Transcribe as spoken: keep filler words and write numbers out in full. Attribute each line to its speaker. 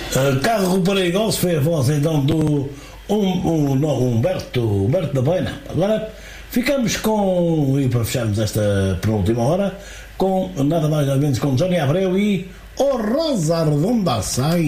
Speaker 1: Uh, carro perigoso foi a voz então do um, um, um, Humberto, Humberto da Boina. Agora ficamos com, e para fecharmos esta penúltima hora, com nada mais nada menos com Johnny Abreu e o Rosa Redonda Sai.